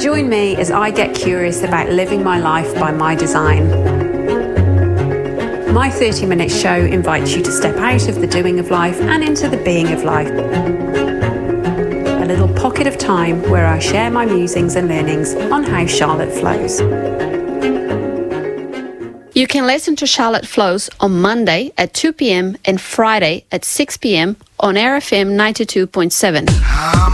Join me as I get curious about living my life by my design. My 30-minute show invites you to step out of the doing of life and into the being of life. A little pocket of time where I share my musings and learnings on how Charlotte flows. You can listen to Charlotte Flows on Monday at 2 p.m. and Friday at 6 p.m. on RFM 92.7.